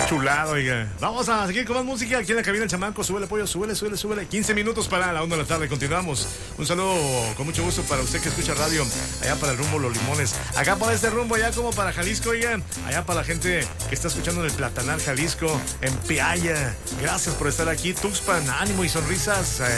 Chulado, oiga. Vamos a seguir con más música aquí en la cabina del Chamaco. Súbele, pollo, súbele. 15 minutos para la 1 de la tarde. Continuamos. Un saludo con mucho gusto para usted que escucha radio allá para el rumbo Los Limones. Acá para este rumbo, allá como para Jalisco, oiga. Allá para la gente que está escuchando en el Platanar, Jalisco, en Peaya. Gracias por estar aquí. Tuxpan, ánimo y sonrisas.